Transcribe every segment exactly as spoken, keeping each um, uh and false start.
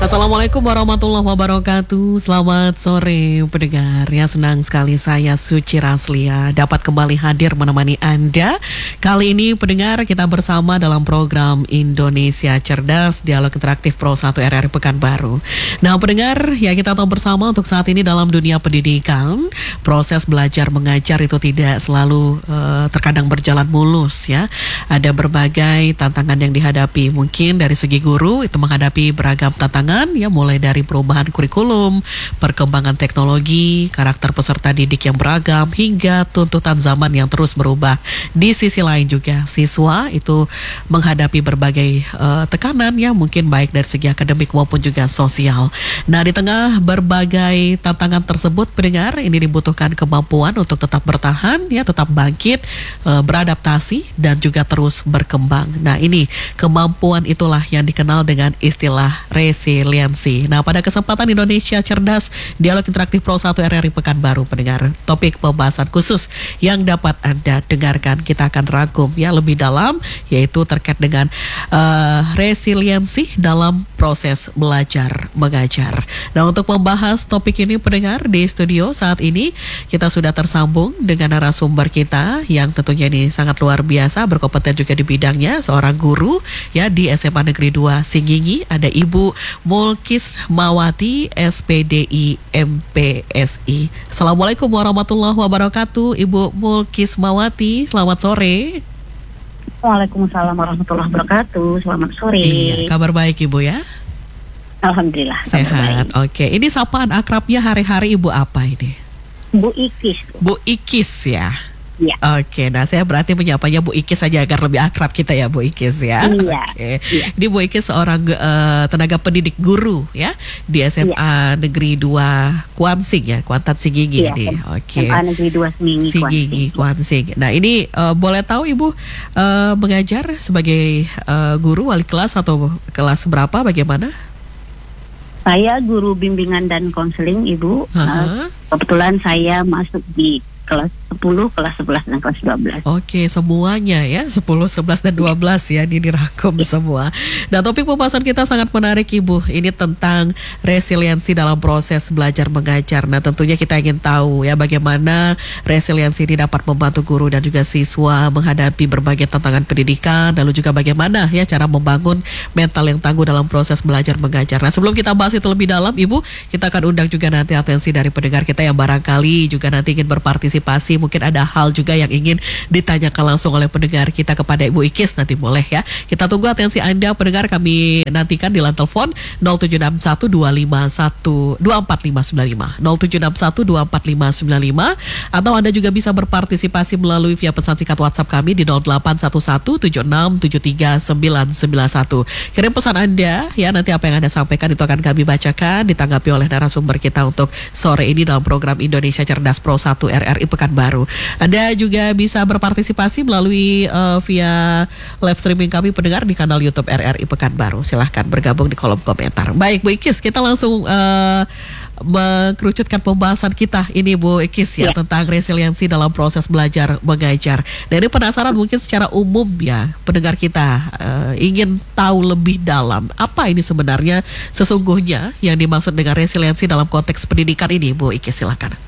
Assalamualaikum warahmatullahi wabarakatuh. Selamat sore pendengar. Ya, senang sekali saya Suci Raslia dapat kembali hadir menemani Anda. Kali ini pendengar kita bersama dalam program Indonesia Cerdas Dialog Interaktif Pro satu R R I Pekanbaru. Nah pendengar, ya kita tahu bersama untuk saat ini dalam dunia pendidikan, proses belajar mengajar itu tidak selalu uh, terkadang berjalan mulus ya. Ada berbagai tantangan yang dihadapi. Mungkin dari segi guru itu menghadapi beragam tantangan ya, mulai dari perubahan kurikulum, perkembangan teknologi, karakter peserta didik yang beragam, hingga tuntutan zaman yang terus berubah. Di sisi lain juga siswa itu menghadapi berbagai uh, tekanan ya, mungkin baik dari segi akademik maupun juga sosial. Nah di tengah berbagai tantangan tersebut pendengar, ini dibutuhkan kemampuan untuk tetap bertahan ya, tetap bangkit, uh, beradaptasi dan juga terus berkembang. Nah ini kemampuan itulah yang dikenal dengan istilah resiliensi. Nah pada kesempatan Indonesia Cerdas Dialog Interaktif Pro satu R R I Pekanbaru pendengar, topik pembahasan khusus yang dapat Anda dengarkan kita akan rangkum ya lebih dalam, yaitu terkait dengan uh, resiliensi dalam proses belajar mengajar. Nah untuk membahas topik ini pendengar, di studio saat ini kita sudah tersambung dengan narasumber kita yang tentunya ini sangat luar biasa, berkompeten juga di bidangnya, seorang guru ya di S M A Negeri dua Singgingi. Ada Ibu Mulkis Mawati, S P D I M P S I. Assalamualaikum warahmatullahi wabarakatuh, Ibu Mulkis Mawati. Selamat sore. Waalaikumsalam warahmatullahi wabarakatuh. Selamat sore. Iya, kabar baik Ibu ya? Alhamdulillah. Sehat. Oke, ini sapaan akrabnya hari-hari Ibu apa ini? Bu Ikis. Bu Ikis ya. Iya. Oke, nah saya berarti menyapanya Bu Ikis saja agar lebih akrab kita ya Bu Ikis ya. Iya. Oke. Iya. Ini Bu Ikis seorang uh, tenaga pendidik guru ya di S M A iya. Negeri dua Kuansing ya, Kuantan Singgingi iya, nih. Oke. S M A Negeri dua Singgingi, Singgingi Kuansing. Nah ini uh, boleh tahu Ibu uh, mengajar sebagai uh, guru wali kelas atau kelas berapa, bagaimana? Saya guru bimbingan dan konseling Ibu. Uh, kebetulan saya masuk di kelas sepuluh, kelas sebelas, dan kelas dua belas. Oke, semuanya ya, sepuluh, sebelas, dan dua belas ya, ini dirangkum semua. Dan topik pembahasan kita sangat menarik Ibu, ini tentang resiliensi dalam proses belajar mengajar. Nah tentunya kita ingin tahu ya bagaimana resiliensi ini dapat membantu guru dan juga siswa menghadapi berbagai tantangan pendidikan, lalu juga bagaimana ya cara membangun mental yang tangguh dalam proses belajar mengajar. Nah sebelum kita bahas itu lebih dalam Ibu, kita akan undang juga nanti atensi dari pendengar kita yang barangkali juga nanti ingin berpartisipasi. Mungkin ada hal juga yang ingin ditanyakan langsung oleh pendengar kita kepada Ibu Ikis, nanti boleh ya. Kita tunggu atensi Anda pendengar, kami nantikan di line telepon nol tujuh enam satu dua lima satu dua empat lima sembilan lima nol tujuh enam satu dua empat lima sembilan lima, atau Anda juga bisa berpartisipasi melalui via pesan singkat WhatsApp kami di nol delapan satu satu tujuh enam tujuh tiga sembilan sembilan satu. Kirim pesan Anda ya, nanti apa yang Anda sampaikan itu akan kami bacakan, ditanggapi oleh narasumber kita untuk sore ini dalam program Indonesia Cerdas Pro satu R R I Pekanbaru. Anda juga bisa berpartisipasi melalui uh, via live streaming kami pendengar di kanal YouTube R R I Pekanbaru. Silahkan bergabung di kolom komentar. Baik Bu Ikis, kita langsung uh, mengkerucutkan pembahasan kita ini Bu Ikis ya, ya tentang resiliensi dalam proses belajar mengajar. Dan ini penasaran mungkin secara umum ya pendengar kita uh, ingin tahu lebih dalam apa ini sebenarnya sesungguhnya yang dimaksud dengan resiliensi dalam konteks pendidikan ini Bu Ikis, silakan.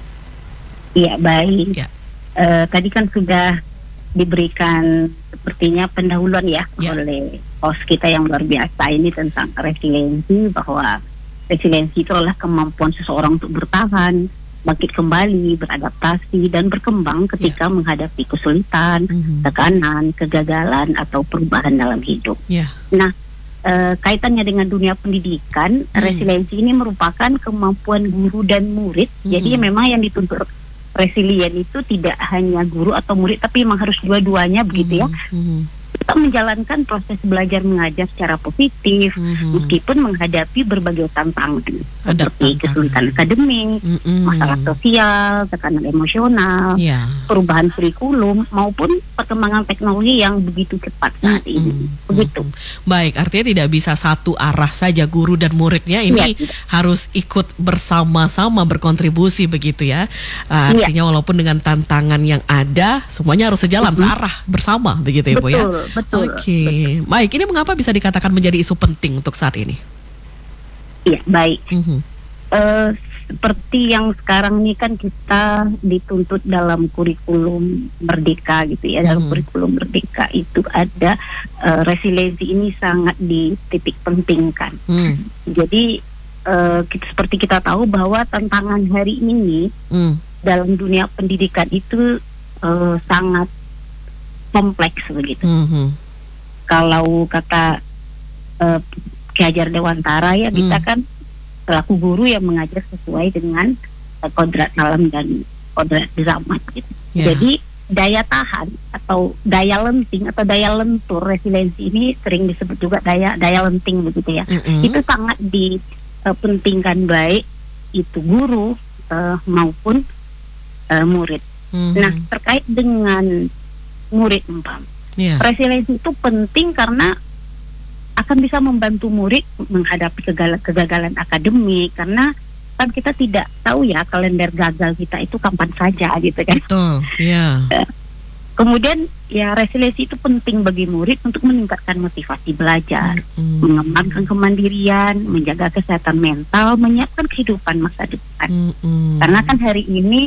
Iya baik. Ya. Uh, tadi kan sudah diberikan sepertinya pendahuluan ya, ya oleh host kita yang luar biasa ini tentang resiliensi, bahwa resiliensi itu adalah kemampuan seseorang untuk bertahan, bangkit kembali, beradaptasi dan berkembang ketika ya. menghadapi kesulitan, mm-hmm. tekanan, kegagalan atau perubahan dalam hidup. Ya. Nah uh, kaitannya dengan dunia pendidikan, mm. resiliensi ini merupakan kemampuan guru dan murid. Mm-hmm. Jadi memang yang dituntut resilient itu tidak hanya guru atau murid, tapi memang harus dua-duanya begitu ya. Mm-hmm. Kita menjalankan proses belajar mengajar secara positif, mm-hmm. meskipun menghadapi berbagai tantangan Ada seperti tantangan. kesulitan akademik, mm-hmm. masalah sosial, tekanan emosional, yeah. perubahan kurikulum maupun perkembangan teknologi yang begitu cepat saat mm-hmm. ini. Begitu. Mm-hmm. Baik, artinya tidak bisa satu arah saja guru dan muridnya, ini ya, harus ikut bersama-sama berkontribusi begitu ya. Uh, artinya ya. walaupun dengan tantangan yang ada, semuanya harus sejalan, mm-hmm. searah bersama begitu Ibu ya. Betul. Oke, okay. Baik. Ini mengapa bisa dikatakan menjadi isu penting untuk saat ini? Iya, baik. Mm-hmm. Uh, seperti yang sekarang ini kan kita dituntut dalam kurikulum Merdeka gitu ya, dalam Mm-hmm. kurikulum Merdeka itu ada uh, resiliensi ini sangat dititik pentingkan. Mm. Jadi uh, kita, seperti kita tahu bahwa tantangan hari ini Mm. dalam dunia pendidikan itu uh, sangat kompleks begitu. Mm-hmm. Kalau kata uh, Ki Hajar Dewantara ya, kita Mm. kan selaku guru yang mengajar sesuai dengan uh, kodrat alam dan kodrat zaman gitu. Yeah. Jadi daya tahan atau daya lenting atau daya lentur resiliensi ini sering disebut juga daya daya lenting begitu ya. Mm-hmm. Itu sangat dipentingkan baik itu guru uh, maupun uh, murid. Mm-hmm. Nah, terkait dengan murid umpam, Yeah. resiliensi itu penting karena akan bisa membantu murid menghadapi kegagalan, kegagalan akademik, karena kan kita tidak tahu ya kalender gagal kita itu kapan saja gitu kan. Betul, ya. Yeah. Kemudian ya resiliensi itu penting bagi murid untuk meningkatkan motivasi belajar, Mm-hmm. mengembangkan kemandirian, menjaga kesehatan mental, menyiapkan kehidupan masa depan. Mm-hmm. Karena kan hari ini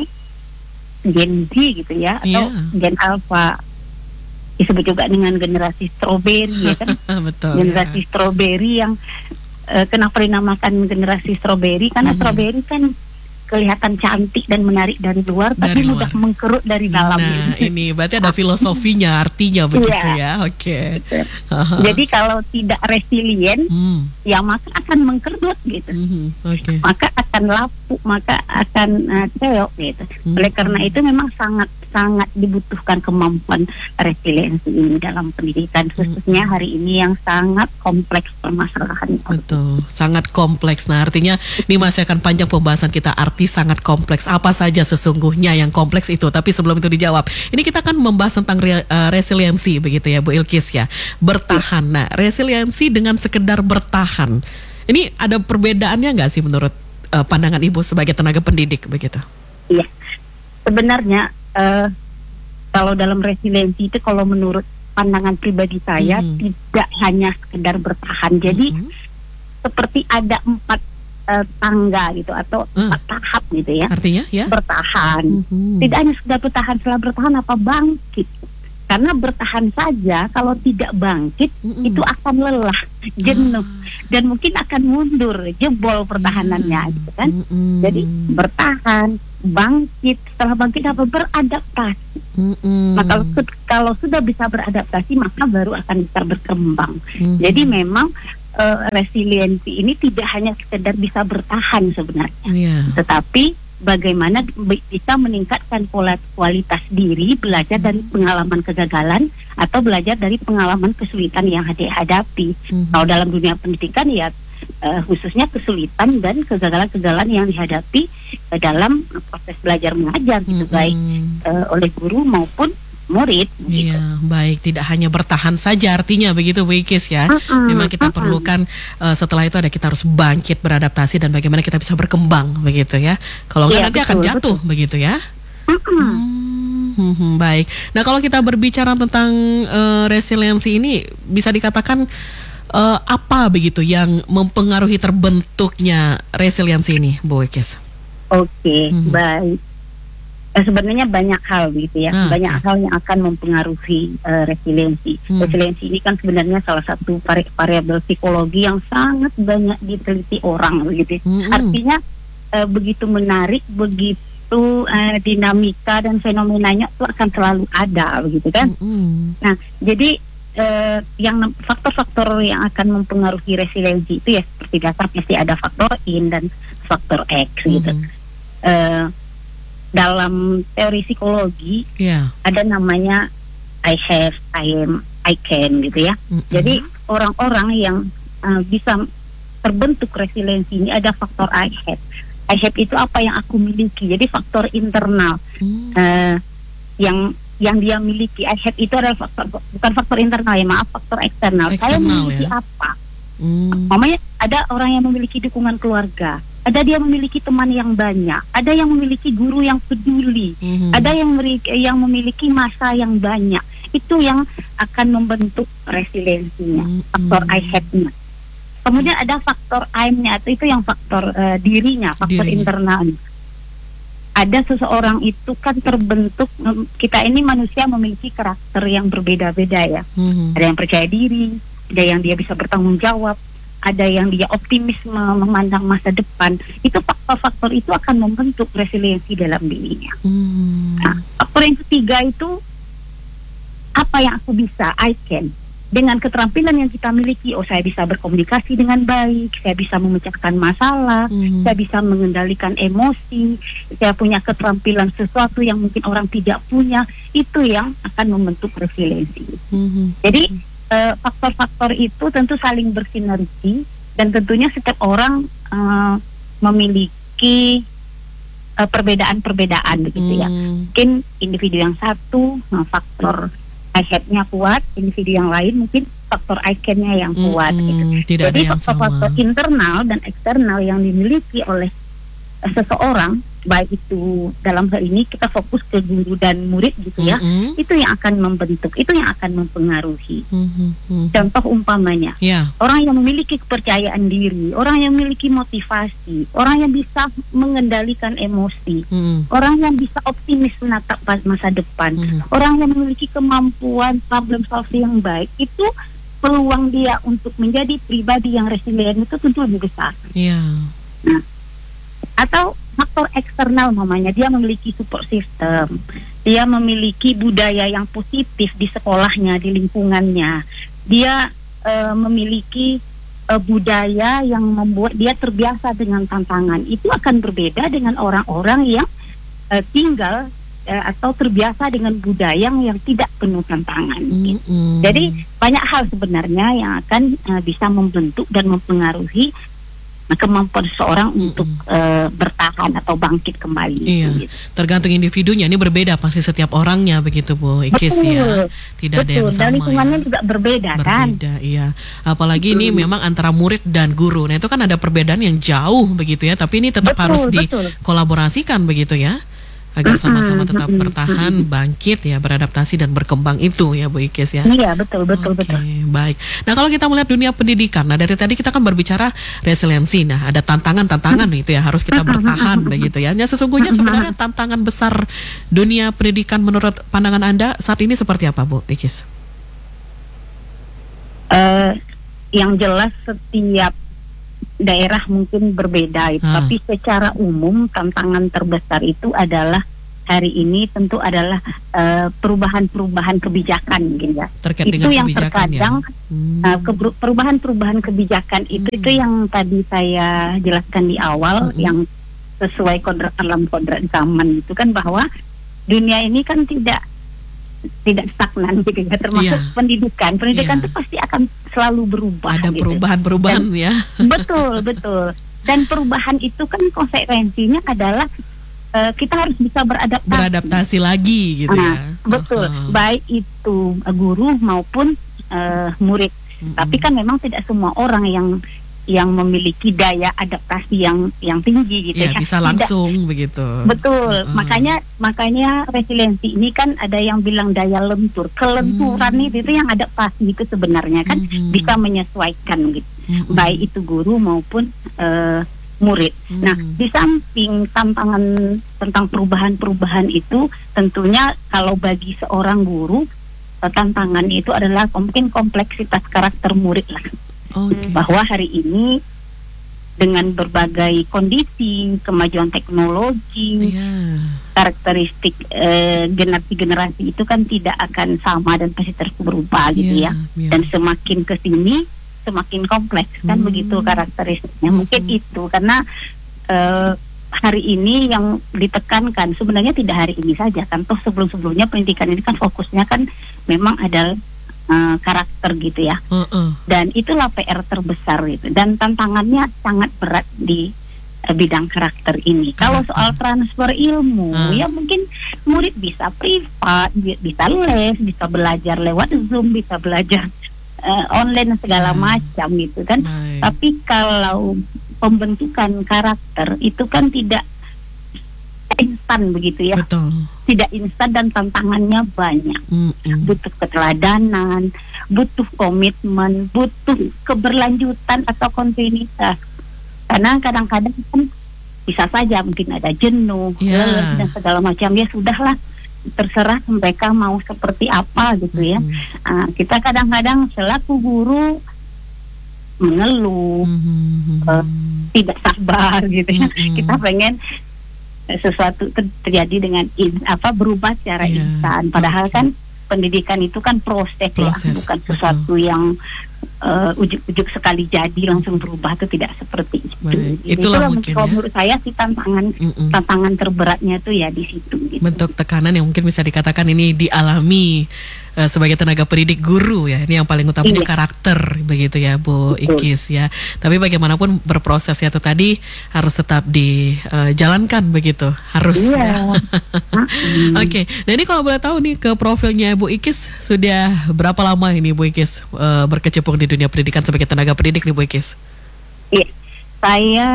Gen Z gitu ya, atau Yeah. Gen Alpha, disebut juga dengan generasi stroberi ya kan. Betul. Generasi Ya. stroberi yang uh, kenapa dinamakan generasi stroberi, karena Mm-hmm. stroberi kan kelihatan cantik dan menarik dari luar, tapi Dari mudah luar. mengkerut dari dalam. Nah, ini berarti ada filosofinya, artinya begitu ya. Oke. Aha. Jadi kalau tidak resilient, Hmm. ya maka akan mengkerut gitu. Mhm. Oke. Maka akan lapuk, maka akan uh, ceok gitu. Hmm. Oleh karena itu memang sangat sangat dibutuhkan kemampuan resiliensi ini dalam pendidikan, khususnya hari ini yang sangat kompleks permasalahan. Betul, sangat kompleks. Nah, artinya ini masih akan panjang pembahasan kita, arti sangat kompleks. Apa saja sesungguhnya yang kompleks itu? Tapi sebelum itu dijawab, ini kita akan membahas tentang re, uh, resiliensi begitu ya, Bu Ilkis ya. Bertahan. Nah, resiliensi dengan sekedar bertahan. Ini ada perbedaannya nggak sih menurut uh, pandangan Ibu sebagai tenaga pendidik begitu? Iya, sebenarnya uh, kalau dalam resiliensi itu, kalau menurut pandangan pribadi saya, Mhm. tidak hanya sekedar bertahan. Jadi Mhm. seperti ada empat uh, tangga gitu atau Uh. empat tahap gitu ya. Artinya ya? Bertahan. Mhm. Tidak hanya sekedar bertahan, setelah bertahan apa bangkit. Karena bertahan saja kalau tidak bangkit Mhm. itu akan lelah, jenuh, Ah. dan mungkin akan mundur, jebol pertahanannya gitu kan. Mhm. Jadi bertahan, bangkit, setelah bangkit apa, beradaptasi. Mhm. Nah, kalau, kalau sudah bisa beradaptasi maka baru akan bisa berkembang. Mhm. Jadi memang uh, resiliensi ini tidak hanya sekedar bisa bertahan sebenarnya, Iya. tetapi bagaimana bisa meningkatkan kualitas diri, belajar dari pengalaman kegagalan atau belajar dari pengalaman kesulitan yang dihadapi. Mhm. Kalau dalam dunia pendidikan ya uh, khususnya kesulitan dan kegagalan-kegagalan yang dihadapi uh, dalam proses belajar mengajar gitu, Mhm. baik uh, oleh guru maupun murid. Gitu. Iya, baik. Tidak hanya bertahan saja artinya begitu, Bu Ikis ya. Mm-mm, Memang kita mm-mm. perlukan uh, setelah itu ada kita harus bangkit, beradaptasi, dan bagaimana kita bisa berkembang begitu ya. Kalau enggak Iya, nanti akan betul, jatuh begitu ya. Mm-mm. Hmm, hmm, baik. Nah, kalau kita berbicara tentang uh, resiliensi ini, bisa dikatakan uh, apa begitu yang mempengaruhi terbentuknya resiliensi ini, Bu Ikis? Oke, Mhm. baik. Eh, sebenarnya banyak hal gitu ya, Ah, banyak oke. hal yang akan mempengaruhi eh, resiliensi. Hmm. Resiliensi ini kan sebenarnya salah satu vari- variabel psikologi yang sangat banyak diteliti orang begitu. Mm-mm. Artinya eh, begitu menarik, begitu eh, dinamika dan fenomenanya itu akan selalu ada begitu kan. Mm-mm. Nah, jadi eh, yang faktor-faktor yang akan mempengaruhi resiliensi itu ya seperti dasar pasti ada faktor in dan faktor X gitu. Mhm. Eh, dalam teori psikologi Ya. ada namanya I have, I am, I can gitu ya. Mm-mm. Jadi orang-orang yang uh, bisa terbentuk resiliensi ini ada faktor I have. I have itu apa yang aku miliki. Jadi faktor internal Hmm. uh, yang yang dia miliki. I have itu adalah faktor, bukan faktor internal ya, maaf, faktor eksternal. Saya Eksternal, memiliki ya. apa? Hmm. Mamanya ada orang yang memiliki dukungan keluarga, ada dia memiliki teman yang banyak, ada yang memiliki guru yang peduli, Mhm. ada yang memiliki, yang memiliki masa yang banyak. Itu yang akan membentuk resiliensinya, Mhm. faktor I have-nya. Kemudian ada faktor aimnya, atau itu yang faktor uh, dirinya, faktor Dirinya. internalnya. Ada seseorang itu kan terbentuk, kita ini manusia memiliki karakter yang berbeda-beda ya. Mm-hmm. Ada yang percaya diri, ada yang dia bisa bertanggung jawab, ada yang dia optimisme memandang masa depan. Itu faktor-faktor itu akan membentuk resiliensi dalam dirinya. Mm-hmm. Nah, faktor yang ketiga itu apa yang aku bisa, I can. Dengan keterampilan yang kita miliki, oh saya bisa berkomunikasi dengan baik, saya bisa memecahkan masalah, Mm-hmm. saya bisa mengendalikan emosi, saya punya keterampilan sesuatu yang mungkin orang tidak punya, itu yang akan membentuk resiliensi. Mm-hmm. Jadi eh, faktor-faktor itu tentu saling bersinergi, dan tentunya setiap orang eh, memiliki eh, perbedaan-perbedaan begitu ya. Mm. Mungkin individu yang satu nah, faktor I have-nya kuat, individu yang lain mungkin faktor I can-nya yang kuat. Mm-mm, gitu. tidak Jadi ada yang faktor-faktor sama. internal dan eksternal yang dimiliki oleh uh, seseorang, baik itu dalam hal ini kita fokus ke guru dan murid gitu ya, Mm-mm. itu yang akan membentuk, itu yang akan mempengaruhi. Mm-mm. Contoh umpamanya, Ya. orang yang memiliki kepercayaan diri, orang yang memiliki motivasi, orang yang bisa mengendalikan emosi, Mm-mm. orang yang bisa optimis menatap masa depan, Mhm. orang yang memiliki kemampuan problem solving yang baik, itu peluang dia untuk menjadi pribadi yang resilient itu tentu lebih besar. Ya. Nah, atau faktor eksternal mamanya, dia memiliki support system, dia memiliki budaya yang positif di sekolahnya, di lingkungannya, dia uh, memiliki uh, budaya yang membuat dia terbiasa dengan tantangan. Itu akan berbeda dengan orang-orang yang uh, tinggal uh, atau terbiasa dengan budaya yang tidak penuh tantangan. Gitu. Mm-mm. Jadi banyak hal sebenarnya yang akan uh, bisa membentuk dan mempengaruhi uh, kemampuan seseorang Mm-mm. untuk uh, bertahan atau bangkit kembali. Iya, Gitu. tergantung individunya. Ini berbeda pasti setiap orangnya begitu Bu Ikis ya. Tidak ada yang Betul, dan sama lingkungannya ya. juga berbeda, kan. Berbeda, iya. Apalagi ini Betul. memang antara murid dan guru. Nah itu kan ada perbedaan yang jauh begitu ya. Tapi ini tetap Betul, harus betul. dikolaborasikan begitu ya, agar sama-sama tetap Mm-mm, bertahan, bangkit ya, beradaptasi dan berkembang itu ya Bu Ikis ya. Iya, betul, betul, Oke, betul. baik. Nah kalau kita melihat dunia pendidikan, nah dari tadi kita kan berbicara resiliensi. Nah ada tantangan-tantangan itu ya, harus kita bertahan begitu ya. Nah sesungguhnya sebenarnya tantangan besar dunia pendidikan menurut pandangan Anda saat ini seperti apa Bu Ikis? Uh, yang jelas setiap daerah mungkin berbeda, itu. Ah. Tapi secara umum tantangan terbesar itu adalah hari ini tentu adalah uh, perubahan-perubahan kebijakan, gitu ya. Terkait Itu dengan yang kebijakan terkadang ya. Hmm. uh, keber- perubahan-perubahan kebijakan itu Hmm. itu yang tadi saya jelaskan di awal, Hmm. yang sesuai kodrat alam kodrat zaman itu kan, bahwa dunia ini kan tidak tidak stagnan gitu ya, termasuk Iya. pendidikan. Pendidikan Iya. itu pasti akan selalu berubah. Ada gitu. perubahan-perubahan ya. Betul, betul. Dan perubahan itu kan konsekuensinya adalah uh, kita harus bisa beradaptasi. Beradaptasi lagi gitu Nah, ya. betul. Uh-huh. Baik itu uh, guru maupun uh, murid. Mm-mm. Tapi kan memang tidak semua orang yang yang memiliki daya adaptasi yang yang tinggi gitu ya ya. bisa Tidak. langsung begitu. Betul. Uh-uh. Makanya makanya resiliensi ini kan ada yang bilang daya lentur. Kelenturan Hmm. itu, itu yang adaptasi itu sebenarnya kan Mhm. bisa menyesuaikan gitu. Mm-mm. Baik itu guru maupun uh, murid. Hmm. Nah, di samping tantangan tentang perubahan-perubahan itu, tentunya kalau bagi seorang guru eh, tantangan itu adalah mungkin kompleksitas karakter murid lah. Oke. Bahwa hari ini dengan berbagai kondisi, kemajuan teknologi, Iya. karakteristik eh, generasi-generasi itu kan tidak akan sama dan pasti terus berubah gitu Iya, ya. iya. Dan semakin ke sini semakin kompleks kan, Hmm. begitu karakteristiknya. Mungkin Hmm. itu karena eh, hari ini yang ditekankan sebenarnya tidak hari ini saja kan, toh sebelum-sebelumnya pendidikan ini kan fokusnya kan memang ada eh, karakter gitu ya. Uh-uh. Dan itulah P R terbesar itu, dan tantangannya sangat berat di eh, bidang karakter ini. Kalau Karakter. soal transfer ilmu, Ah. ya mungkin murid bisa privat, bi- bisa les, bisa belajar lewat Zoom, bisa belajar eh, online segala Hmm. macam gitu kan. Baik. Tapi kalau pembentukan karakter itu kan tidak instan begitu ya. Betul. tidak instan dan tantangannya banyak. Mm-hmm. Butuh keteladanan, butuh komitmen, butuh keberlanjutan atau kontinuitas. Karena kadang-kadang kan bisa saja mungkin ada jenuh, yeah. lelah dan segala macam. Ya sudahlah, terserah mereka mau seperti apa gitu ya. Mm-hmm. Uh, kita kadang-kadang selaku guru mengeluh, mm-hmm. uh, tidak sabar gitu ya. Mm-hmm. Kita pengen sesuatu terjadi dengan in, apa berubah secara yeah. instan. Padahal kan pendidikan itu kan proses, proses. ya, bukan sesuatu uh-huh. yang uh, ujuk-ujuk sekali jadi langsung berubah, itu tidak seperti itu. Baik. Itulah mungkin kalau ya. menurut saya sih tantangan Mm-mm. tantangan terberatnya itu ya di situ. Gitu. Bentuk tekanan yang mungkin bisa dikatakan ini dialami uh, sebagai tenaga pendidik guru ya. Ini yang paling utamanya iya. karakter begitu ya Bu Betul. Ikis ya. Tapi bagaimanapun berproses ya, itu tadi harus tetap dijalankan uh, begitu, harus. Iya. Ya. Oke. Okay. Nah ini kalau boleh tahu nih ke profilnya Bu Ikis, sudah berapa lama ini Bu Ikis uh, berkecimpung di dunia pendidikan sebagai tenaga pendidik nih Bu Ikis? Iya. Saya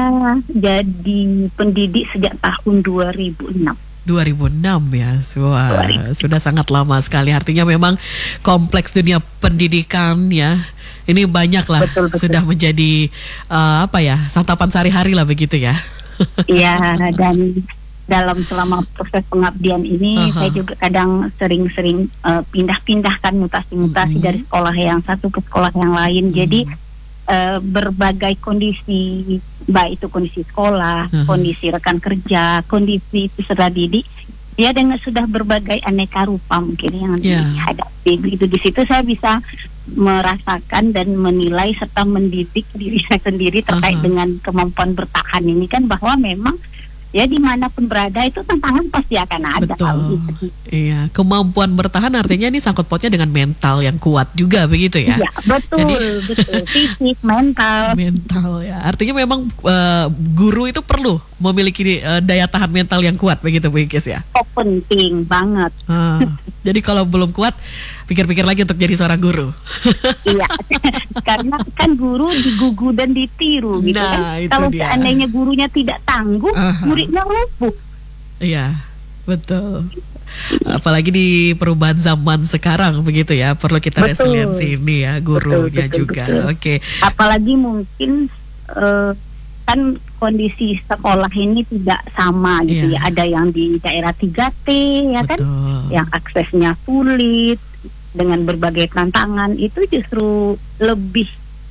jadi pendidik sejak tahun dua ribu enam. dua ribu enam ya, Wah, sudah sangat lama sekali. Artinya memang kompleks dunia pendidikan ya. Ini banyak lah, betul, betul. Sudah menjadi uh, apa ya, santapan sehari-hari lah begitu ya. Iya, dan dalam selama proses pengabdian ini uh-huh. saya juga kadang sering-sering uh, pindah-pindahkan mutasi-mutasi uh-huh. dari sekolah yang satu ke sekolah yang lain. Uh-huh. Jadi Uh, berbagai kondisi, baik itu kondisi sekolah, uh-huh. kondisi rekan kerja, kondisi peserta didik, ya dengan sudah berbagai aneka rupa mungkin yang yeah. dihadapi. Begitu di situ saya bisa merasakan dan menilai serta mendidik diri saya sendiri terkait uh-huh. dengan kemampuan bertahan ini kan, bahwa memang ya dimanapun berada itu tantangan pasti akan ada. Betul. Iya, kemampuan bertahan artinya ini sangkut pautnya dengan mental yang kuat juga begitu ya. Iya, betul, Jadi, betul. Fisik, mental. Mental ya. Artinya memang uh, guru itu perlu memiliki uh, daya tahan mental yang kuat begitu Bu Ikis ya. Oh, penting banget. Ah, jadi kalau belum kuat, pikir-pikir lagi untuk jadi seorang guru. Iya, karena kan guru digugu dan ditiru gitu nah, kan. Kalau dia. seandainya gurunya tidak tangguh, uh-huh. muridnya lumpuh. Iya, betul. Apalagi di perubahan zaman sekarang begitu ya, perlu kita betul. resiliensi ini ya, gurunya betul, betul, juga. Betul. Oke. Apalagi mungkin uh, kan kondisi sekolah ini tidak sama gitu yeah. ya. Ada yang di daerah tiga T ya betul. kan, yang aksesnya sulit dengan berbagai tantangan, itu justru lebih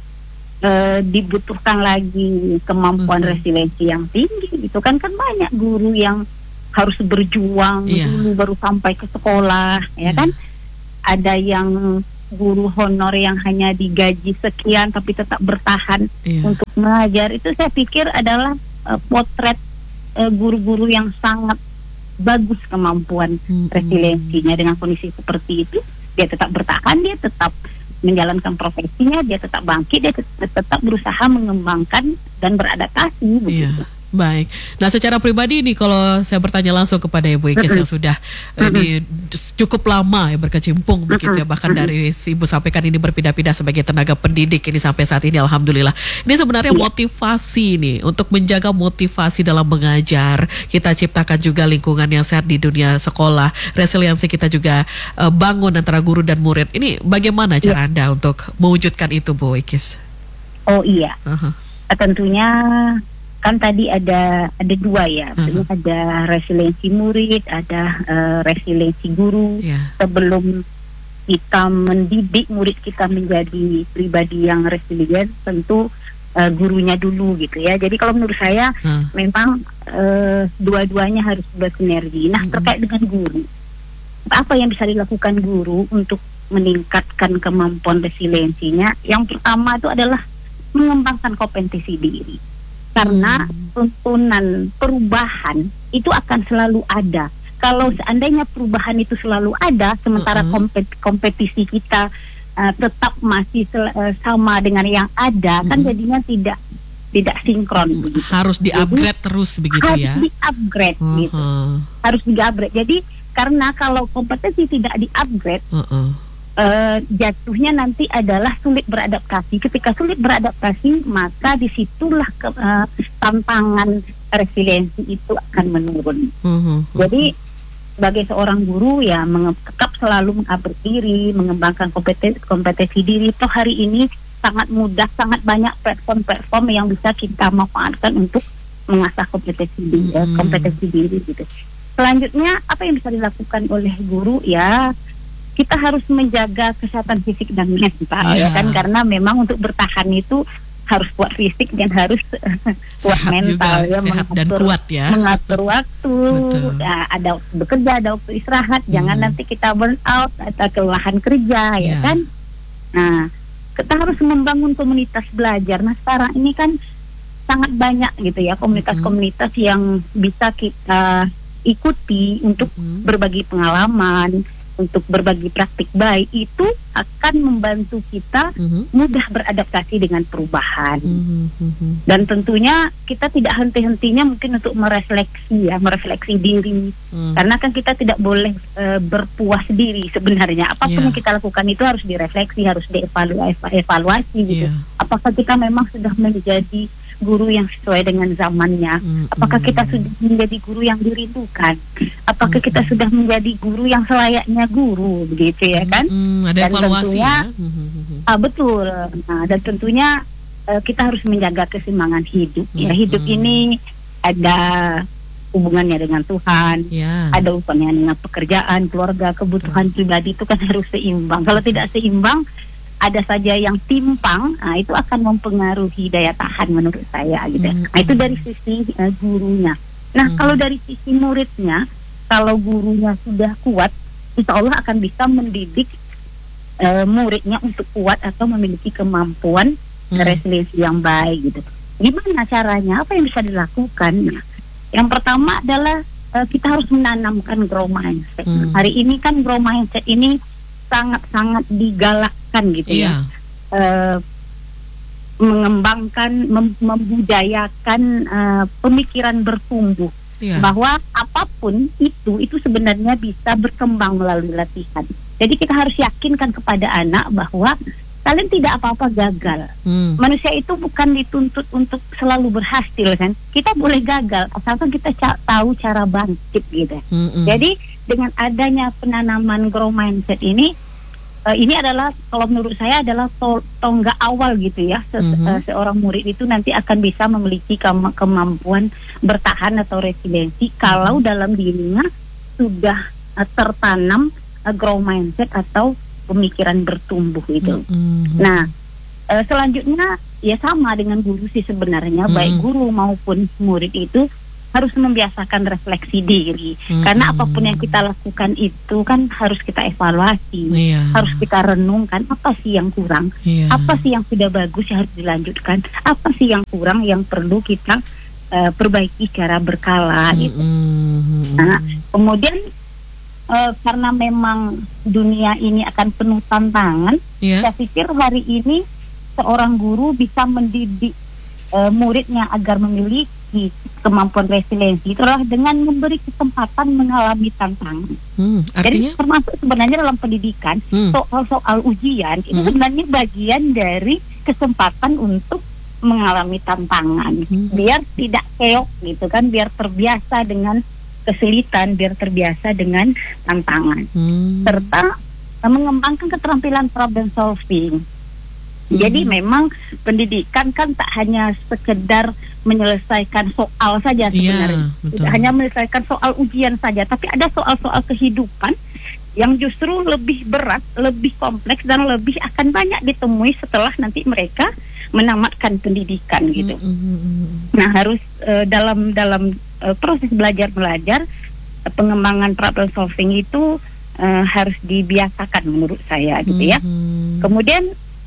uh, dibutuhkan lagi kemampuan mm-hmm. resiliensi yang tinggi gitu kan. Kan banyak guru yang harus berjuang yeah. dulu baru sampai ke sekolah ya yeah. kan. Ada yang guru honor yang hanya digaji sekian tapi tetap bertahan yeah. untuk mengajar. Itu saya pikir adalah uh, potret uh, guru-guru yang sangat bagus kemampuan mm-hmm. resiliensinya. Dengan kondisi seperti itu dia tetap bertahan, dia tetap menjalankan profesinya, dia tetap bangkit, dia tetap, tetap berusaha mengembangkan dan beradaptasi begitu. Yeah. Baik. Nah, secara pribadi nih kalau saya bertanya langsung kepada Ibu Ikis yang sudah uh, ini cukup lama ya berkecimpung begitu ya, bahkan dari si Ibu sampaikan ini berpindah-pindah sebagai tenaga pendidik ini sampai saat ini alhamdulillah. Ini sebenarnya motivasi nih untuk menjaga motivasi dalam mengajar. Kita ciptakan juga lingkungan yang sehat di dunia sekolah. Resiliensi kita juga uh, bangun antara guru dan murid. Ini bagaimana cara ya. Anda untuk mewujudkan itu, Bu Ikis? Oh iya. Uh-huh. Tentunya kan tadi ada ada dua ya, uh-huh. ada resiliensi murid, ada uh, resiliensi guru. Yeah. Sebelum kita mendidik murid kita menjadi pribadi yang resilient, tentu uh, gurunya dulu gitu ya. Jadi kalau menurut saya uh. memang uh, dua-duanya harus bersinergi. Nah, uh-huh. terkait dengan guru, apa yang bisa dilakukan guru untuk meningkatkan kemampuan resiliensinya? Yang pertama itu adalah mengembangkan kompetensi diri. Karena tuntunan perubahan itu akan selalu ada. Kalau seandainya perubahan itu selalu ada, sementara uh-huh. kompet- kompetisi kita uh, tetap masih sel- uh, sama dengan yang ada, uh-huh. kan jadinya tidak tidak sinkron begitu. Harus di-upgrade Jadi, terus begitu harus ya. Harus di-upgrade uh-huh. gitu. Harus di-upgrade. Jadi karena kalau kompetensi tidak di-upgrade, uh-uh. Uh, jatuhnya nanti adalah sulit beradaptasi. Ketika sulit beradaptasi, maka disitulah ke, uh, tantangan resiliensi itu akan menurun. Uh-huh. Jadi sebagai seorang guru ya menge- tetap selalu mengupgrade diri, mengembangkan kompetensi kompetensi diri. Toh hari ini sangat mudah, sangat banyak platform-platform yang bisa kita manfaatkan untuk mengasah kompetensi diri, Mm-hmm. kompetensi diri gitu. Selanjutnya apa yang bisa dilakukan oleh guru ya? Kita harus menjaga kesehatan fisik dan mental Yeah. ya kan, karena memang untuk bertahan itu harus kuat fisik dan harus kuat Sehat mental juga, ya, sehat dan mengatur, kuat ya. mengatur waktu, Betul. ya, ada waktu bekerja, ada waktu istirahat, Hmm. jangan nanti kita burn out atau kelelahan kerja ya Yeah. kan. Nah, kita harus membangun komunitas belajar. Nah, sekarang ini kan sangat banyak gitu ya komunitas-komunitas yang bisa kita ikuti untuk Mm-hmm. berbagi pengalaman, untuk berbagi praktik baik. Itu akan membantu kita Mm-hmm. mudah beradaptasi dengan perubahan. Mm-hmm. Dan tentunya kita tidak henti-hentinya mungkin untuk merefleksi ya, merefleksi diri. Mm. Karena kan kita tidak boleh e, berpuas diri sebenarnya. Apapun Yeah. yang kita lakukan itu harus direfleksi, harus dievaluasi gitu. Yeah. Apakah kita memang sudah menjadi guru yang sesuai dengan zamannya? Mm-mm. Apakah kita sudah menjadi guru yang dirindukan? Apakah kita sudah menjadi guru yang selayaknya guru, begitu ya kan? Mm-mm. Ada Dan evaluasi tentunya, ya. Mm-hmm. Ah, betul. Nah, dan tentunya eh, kita harus menjaga keseimbangan hidup. Ya, hidup Mm-mm. ini ada hubungannya dengan Tuhan, Ya. ada hubungannya dengan pekerjaan, keluarga, kebutuhan pribadi, itu kan harus seimbang. Kalau tidak seimbang, ada saja yang timpang, nah, itu akan mempengaruhi daya tahan menurut saya gitu. Mm-mm. Nah, itu dari sisi uh, gurunya. Nah, Mm. kalau dari sisi muridnya, kalau gurunya sudah kuat, insya Allah akan bisa mendidik uh, muridnya untuk kuat atau memiliki kemampuan Mm. resiliensi yang baik gitu. Gimana caranya? Apa yang bisa dilakukan? Nah, yang pertama adalah uh, kita harus menanamkan growth mindset. Mm. Hari ini kan growth mindset ini sangat-sangat digalakkan gitu Iya. ya. Uh, mengembangkan, mem- membudayakan uh, pemikiran bertumbuh. Iya. Bahwa apapun itu itu sebenarnya bisa berkembang melalui latihan. Jadi kita harus yakinkan kepada anak bahwa kalian tidak apa-apa gagal. Mm. Manusia itu bukan dituntut untuk selalu berhasil kan. Kita boleh gagal asalkan kita ca- tahu cara bangkit gitu. Mm-mm. Jadi dengan adanya penanaman growth mindset ini, uh, ini adalah kalau menurut saya adalah to- tonggak awal gitu ya. Se- Mhm. uh, seorang murid itu nanti akan bisa memiliki kema- kemampuan bertahan atau resiliensi kalau dalam dirinya sudah uh, tertanam uh, growth mindset atau pemikiran bertumbuh itu. Mm-mm. Nah, uh, selanjutnya ya sama dengan guru sih sebenarnya, Mhm. baik guru maupun murid itu harus membiasakan refleksi diri. Mm-mm. Karena apapun yang kita lakukan itu kan harus kita evaluasi, Iya. harus kita renungkan apa sih yang kurang, Iya. apa sih yang sudah bagus yang harus dilanjutkan, apa sih yang kurang yang perlu kita uh, perbaiki secara berkala gitu. Mm-mm. Nah, kemudian uh, karena memang dunia ini akan penuh tantangan, Iya. saya pikir hari ini seorang guru bisa mendidik uh, muridnya agar memiliki kemampuan resiliensi itu adalah dengan memberi kesempatan mengalami tantangan. Hmm, artinya? Jadi termasuk sebenarnya dalam pendidikan Hmm. soal-soal ujian itu Hmm. sebenarnya bagian dari kesempatan untuk mengalami tantangan, Hmm. biar tidak keok gitu kan, biar terbiasa dengan kesulitan, biar terbiasa dengan tantangan, Hmm. serta uh, mengembangkan keterampilan problem solving. Hmm. Jadi memang pendidikan kan tak hanya sekedar menyelesaikan soal saja sebenarnya, Iya, betul. tidak hanya menyelesaikan soal ujian saja, tapi ada soal-soal kehidupan yang justru lebih berat, lebih kompleks dan lebih akan banyak ditemui setelah nanti mereka menamatkan pendidikan gitu. Mm-mm. Nah, harus uh, dalam dalam uh, proses belajar belajar uh, pengembangan problem solving itu uh, harus dibiasakan menurut saya gitu ya. Mm-mm. Kemudian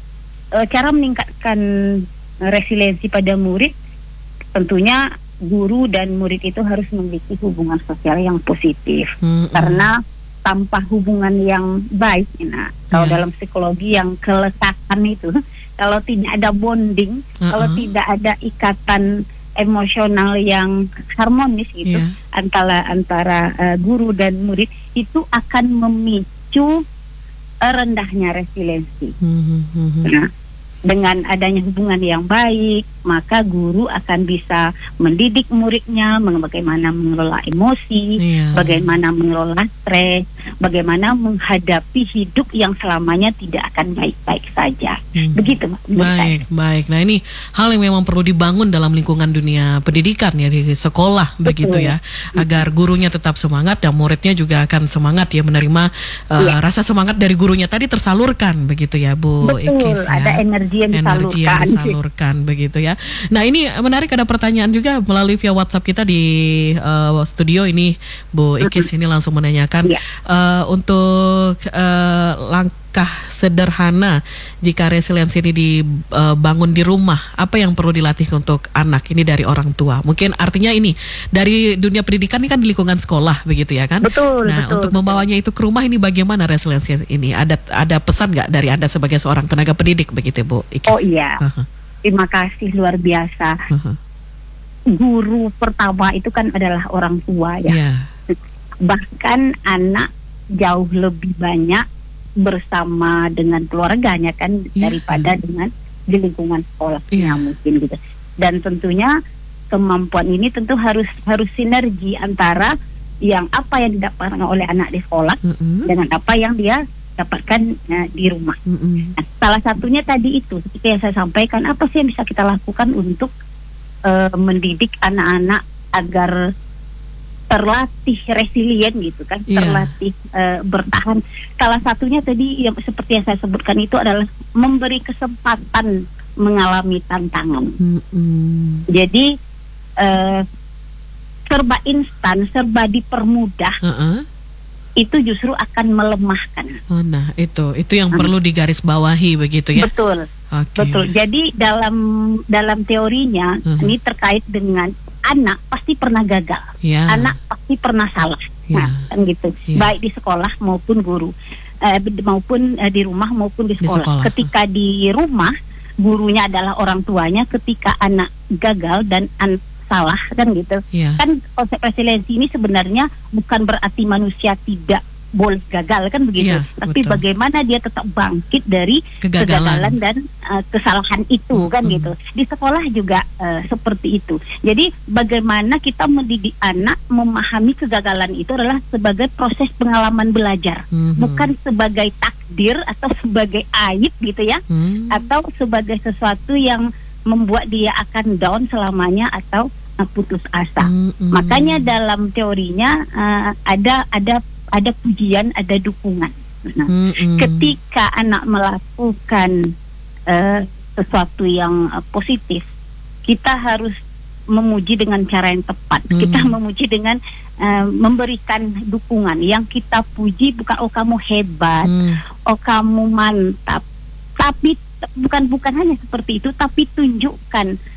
uh, cara meningkatkan uh, resiliensi pada murid, tentunya guru dan murid itu harus memiliki hubungan sosial yang positif. Mm-mm. Karena tanpa hubungan yang baik, nah, kalau Ya. dalam psikologi yang kelekatan itu, kalau tidak ada bonding, kalau Uh-uh. tidak ada ikatan emosional yang harmonis gitu Ya. antara antara uh, guru dan murid, itu akan memicu uh, rendahnya resiliensi. Mm-mm. Nah, dengan adanya hubungan yang baik, maka guru akan bisa mendidik muridnya bagaimana mengelola emosi, yeah. bagaimana mengelola stres, bagaimana menghadapi hidup yang selamanya tidak akan baik-baik saja. Hmm. Begitu, Mas. Baik, baik. Nah, ini hal yang memang perlu dibangun dalam lingkungan dunia pendidikan ya, di sekolah. Betul. Begitu ya, agar gurunya tetap semangat dan muridnya juga akan semangat ya menerima uh, yeah. rasa semangat dari gurunya tadi tersalurkan begitu ya, Bu Betul, Ikis ya. Ada energi yang disalurkan. Energi yang disalurkan begitu ya. Nah, ini menarik, ada pertanyaan juga melalui via WhatsApp kita di uh, studio ini, Bu Ikis ini langsung menanyakan yeah. uh, untuk uh, langkah sederhana jika resiliensi ini dibangun di rumah, apa yang perlu dilatih untuk anak ini dari orang tua? Mungkin artinya ini dari dunia pendidikan ini kan di lingkungan sekolah begitu ya kan? Betul. Nah, betul, untuk betul. membawanya itu ke rumah ini bagaimana resiliensi ini? Ada ada pesan nggak dari Anda sebagai seorang tenaga pendidik begitu, Bu Ikis? Oh iya, uh-huh. terima kasih luar biasa. Uh-huh. Guru pertama itu kan adalah orang tua ya. Yeah. Bahkan anak jauh lebih banyak bersama dengan keluarganya kan yeah. daripada dengan di lingkungan sekolahnya yeah. mungkin gitu. Dan tentunya kemampuan ini tentu harus harus sinergi antara yang apa yang didapatkan oleh anak di sekolah uh-uh. dengan apa yang dia dapatkan uh, di rumah. Mm-hmm. Nah, salah satunya tadi itu, seperti yang saya sampaikan, apa sih yang bisa kita lakukan untuk uh, mendidik anak-anak agar terlatih resilient gitu kan, yeah. terlatih uh, bertahan. Salah satunya tadi yang seperti yang saya sebutkan itu adalah memberi kesempatan mengalami tantangan. Mm-hmm. Jadi uh, serba instan, serba dipermudah. Uh-uh. Itu justru akan melemahkan. Oh, nah itu itu yang hmm. perlu digarisbawahi begitu ya. Betul, okay. betul. Jadi dalam dalam teorinya uh-huh. ini terkait dengan anak pasti pernah gagal, yeah. anak pasti pernah salah, yeah. nah kan gitu. Yeah. Baik di sekolah maupun guru, eh, maupun eh, di rumah maupun di sekolah. di sekolah. Ketika di rumah gurunya adalah orang tuanya, ketika anak gagal dan anak salah kan gitu. Yeah. Kan konsep resiliensi ini sebenarnya bukan berarti manusia tidak boleh gagal kan begitu. Yeah, tapi betul. Bagaimana dia tetap bangkit dari kegagalan, kegagalan dan uh, kesalahan itu mm-hmm. kan gitu. Di sekolah juga uh, seperti itu. Jadi bagaimana kita mendidik anak memahami kegagalan itu adalah sebagai proses pengalaman belajar, mm-hmm. bukan sebagai takdir atau sebagai aib gitu ya, mm-hmm. atau sebagai sesuatu yang membuat dia akan down selamanya atau putus asa. Mm-hmm. Makanya dalam teorinya uh, ada ada ada pujian, ada dukungan. Nah, mm-hmm. ketika anak melakukan uh, sesuatu yang uh, positif, kita harus memuji dengan cara yang tepat. Mm-hmm. Kita memuji dengan uh, memberikan dukungan. Yang kita puji bukan oh kamu hebat, mm. oh kamu mantap, tapi bukan bukan hanya seperti itu, tapi tunjukkan